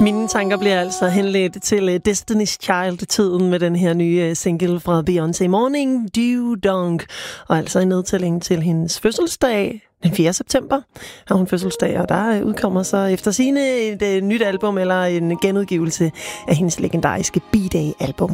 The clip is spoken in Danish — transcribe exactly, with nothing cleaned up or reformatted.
Mine tanker bliver altså henledt til Destiny's Child-tiden med den her nye single fra Beyoncé, Morning Dew Dunk. Og altså en nedtælling til hendes fødselsdag den fjerde september har hun fødselsdag, og der udkommer så efter sigende et nyt album eller en genudgivelse af hendes legendariske B-Day-album.